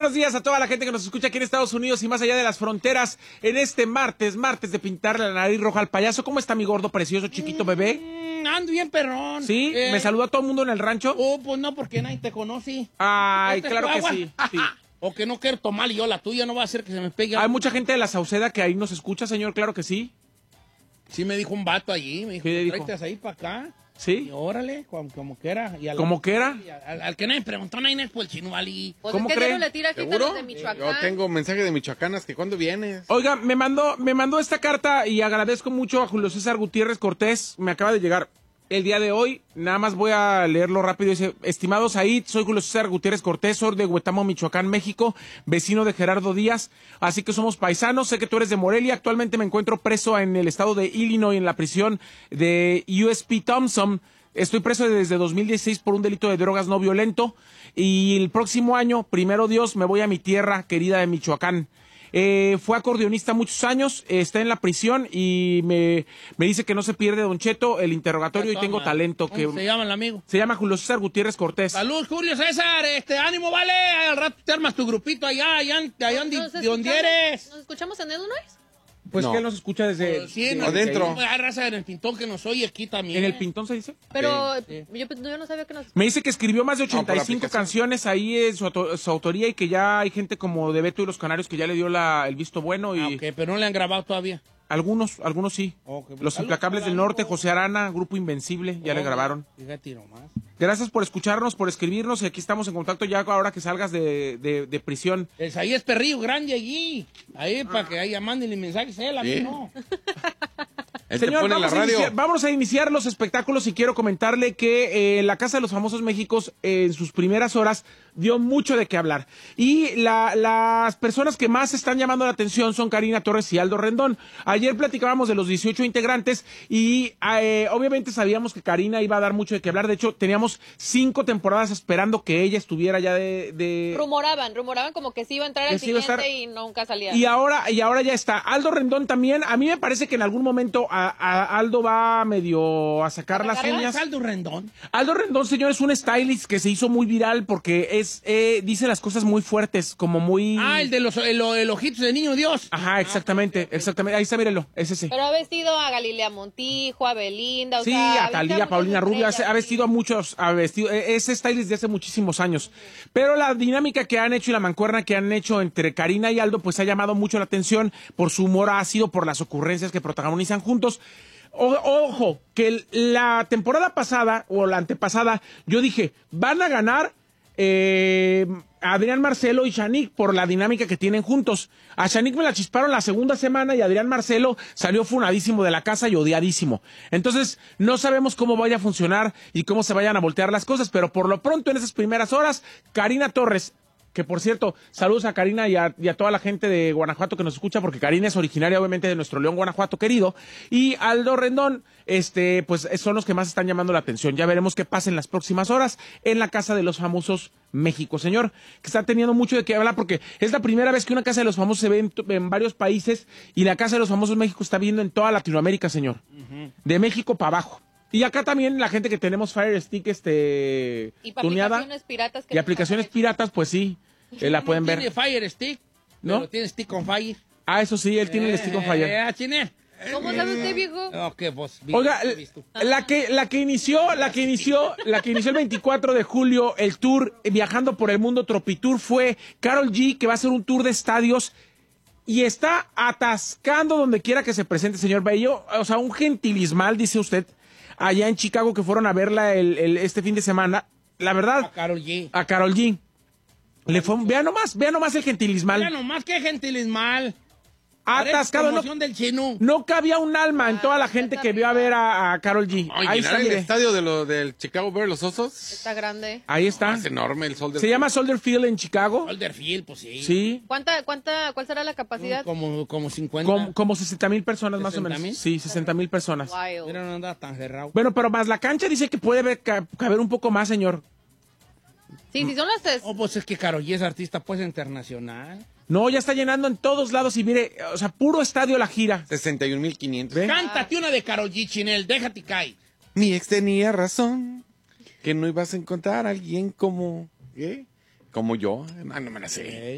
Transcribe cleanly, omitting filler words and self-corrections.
buenos días a toda la gente que nos escucha aquí en Estados Unidos y más allá de las fronteras en este martes de pintarle la nariz roja al payaso. ¿Cómo está mi gordo, precioso, chiquito bebé? Ando bien, perrón. ¿Sí? ¿Me saludó a todo el mundo en el rancho? Pues no, porque nadie te conoce. Ay, claro que sí. O que no quiero tomar yo la tuya, no va a hacer que se me pegue. Hay mucha gente de la Sauceda que ahí nos escucha, señor, claro que sí. Sí, me dijo un vato allí, me dijo, ¿Qué dijo? tráete ahí para acá. ¿Sí? Y órale, como que era. ¿Cómo que era? Al que nadie preguntó, nadie es por el chino, Ali. Pues ¿Cómo es que cree? no le tira gente ¿Seguro? de Michoacán. Yo tengo mensaje de Michoacanas que ¿cuándo vienes? Oiga, me mandó esta carta y agradezco mucho a Julio César Gutiérrez Cortés. Me acaba de llegar el día de hoy. Nada más voy a leerlo rápido. Dice: estimado Said, soy Julio César Gutiérrez Cortés, soy de Huetamo, Michoacán, México, vecino de Gerardo Díaz. Así que somos paisanos. Sé que tú eres de Morelia. Actualmente me encuentro preso en el estado de Illinois, en la prisión de USP Thompson. Estoy preso desde 2016 por un delito de drogas no violento. Y el próximo año, primero Dios, me voy a mi tierra querida de Michoacán. Fue acordeonista muchos años, está en la prisión y me dice que no se pierde, Don Cheto, el interrogatorio y tengo talento. ¿Cómo se llama el amigo? Se llama Julio César Gutiérrez Cortés. Salud, Julio César, ánimo, vale. Al rato te armas tu grupito allá de donde eres. ¿Nos escuchamos en Illinois? Pues No. que él nos escucha desde... Sí, adentro. Hay raza en el Pintón que nos oye aquí también. ¿En el Pintón se dice? Pero Sí. yo no sabía que nos... Me dice que escribió más de por 85 aplicación. canciones ahí en su autoría y que ya hay gente como de Beto y los Canarios que ya le dio el visto bueno y Ok, pero no le han grabado todavía. algunos sí. Ok, Los salud, Implacables del salud. Norte, José Arana, Grupo Invencible, ya le grabaron. Fíjate nomás. Gracias por escucharnos, por escribirnos y aquí estamos en contacto ya ahora que salgas de prisión. Ahí es Perrillo Grande allí. Ahí para que haya mándenle mensajes a él, a mí Sí. no. Él te Señor, pone en la vamos radio. vamos a iniciar los espectáculos y quiero comentarle que la Casa de los Famosos Méxicos en sus primeras horas dio mucho de qué hablar. Y las personas que más están llamando la atención son Karina Torres y Aldo Rendón. Ayer platicábamos de los 18 integrantes y obviamente sabíamos que Karina iba a dar mucho de qué hablar. De hecho, teníamos 5 temporadas esperando que ella estuviera ya de... Rumoraban como que sí iba a entrar Que el sí iba a siguiente estar- y nunca salía. Y ahora ya está. Aldo Rendón también. A mí me parece que en algún momento a Aldo va medio a sacar las ¿Sacarla? uñas. Saldo Rendón. Aldo Rendón, señor, es un stylist que se hizo muy viral porque dice las cosas muy fuertes, como muy... El de el ojitos de niño Dios. Ajá, exactamente. Ahí está, mírelo, es ese. Pero ha vestido a Galilea Montijo, a Belinda, o Sí, sea... a Talía, a Paulina Rubio, ha vestido a muchos, es stylist de hace muchísimos años. Pero la dinámica que han hecho y la mancuerna que han hecho entre Karina y Aldo, pues ha llamado mucho la atención por su humor ácido, por las ocurrencias que protagonizan juntos. Ojo, que la temporada pasada o la antepasada, yo dije, van a ganar Adrián Marcelo y Shanique por la dinámica que tienen juntos. A Shanique me la chisparon la segunda semana y Adrián Marcelo salió funadísimo de la casa y odiadísimo. Entonces, no sabemos cómo vaya a funcionar y cómo se vayan a voltear las cosas, pero por lo pronto en esas primeras horas, Karina Torres, que por cierto, saludos a Karina y a toda la gente de Guanajuato que nos escucha, porque Karina es originaria obviamente de nuestro León, Guanajuato querido, y Aldo Rendón, pues son los que más están llamando la atención. Ya veremos qué pasa en las próximas horas en la Casa de los Famosos México, señor, que está teniendo mucho de qué hablar, porque es la primera vez que una Casa de los Famosos se ve en varios países, y la Casa de los Famosos México está viendo en toda Latinoamérica, señor, de México para abajo. Y acá también la gente que tenemos Fire Stick Y tuneada aplicaciones piratas. Que y aplicaciones piratas, pues sí, la pueden ver. Tiene Fire Stick, ¿no? pero tiene Stick on Fire. Ah, eso sí, él tiene el Stick on Fire. ¿Chine? ¿Cómo sabe usted, viejo? Ok, pues. Oiga, la que inició el 24 de julio el tour viajando por el mundo Tropitour fue Karol G, que va a hacer un tour de estadios y está atascando donde quiera que se presente, señor Bello. O sea, un gentilismal, dice usted, allá en Chicago que fueron a verla este fin de semana. La verdad, A Karol G. a Karol G. Vea nomás el gentilismal. Mira nomás qué gentilismal. Atascado, Promoción del chino. no cabía un alma en toda la gente que vio a ver a Karol G. Ay, Ahí llenar está, el mire. estadio del Chicago Bears, los Osos. Está grande. Ahí está. Es enorme el sol del... Se llama Soldier Field en Chicago. Alderfield, pues sí. Sí. ¿Cuál será la capacidad? Como 50. Como 60,000 personas más o 60,000. menos. Sí, 60,000 personas. Wild. Mira, no anda tan cerrado. Bueno, pero más la cancha dice que puede caber un poco más, señor. Sí, si son las tres. Oh, pues es que Karol G es artista, pues, internacional. No, ya está llenando en todos lados y mire, o sea, puro estadio la gira. 61,500. ¿Ve? Cántate una de Karol G, Chinel, déjate caer. Mi ex tenía razón, que no ibas a encontrar a alguien como... ¿Qué? Como yo. No me la sé.